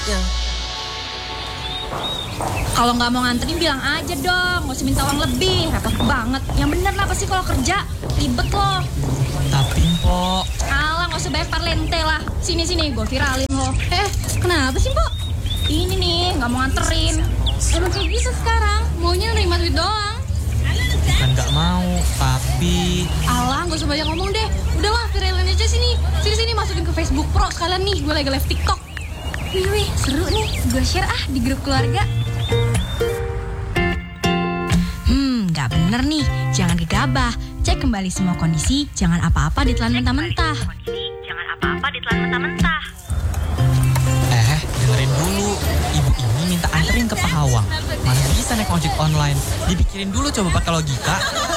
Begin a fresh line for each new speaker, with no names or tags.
selanjutnya.
Kalau nggak mau nganterin bilang aja dong, nggak usah minta uang lebih, repot banget. Yang bener lah pasti kalau kerja, ribet loh.
Tapi Mpok,
Alah, nggak usah banyak parlente lah. Sini, gue viralin lo. Kenapa sih, Mbok? Ini nih, nggak mau nganterin. Emang kayak gitu sekarang, maunya nerima duit doang.
bukan nggak mau, tapi...
Alah, nggak usah banyak ngomong deh. Udahlah, viralin aja sini. Sini, masukin ke Facebook Pro sekalian nih, gue lagi live TikTok. Wih, seru nih. Gue share di grup keluarga.
Nggak bener nih. Jangan gegabah. Cek kembali semua kondisi. Jangan apa-apa ditelan mentah-mentah.
Dengerin dulu. Ibu ini minta anterin ke Pahawang. Mana bisa naik ojek online? Dipikirin dulu coba pakai logika.